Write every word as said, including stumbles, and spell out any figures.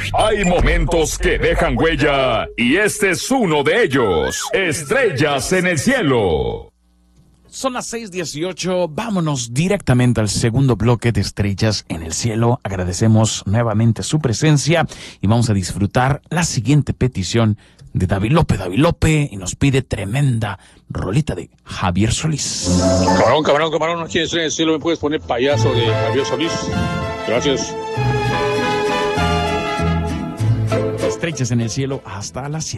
Hay momentos que dejan huella y este es uno de ellos. Estrellas en el cielo. Son las seis dieciocho, vámonos directamente al segundo bloque de Estrellas en el Cielo. Agradecemos nuevamente su presencia y vamos a disfrutar la siguiente petición de David López. David López y nos pide tremenda rolita de Javier Solís. Camarón, camarón, camarón, aquí en Estrellas en el Cielo me puedes poner payaso de Javier Solís. Gracias. Estrellas en el Cielo hasta las siete.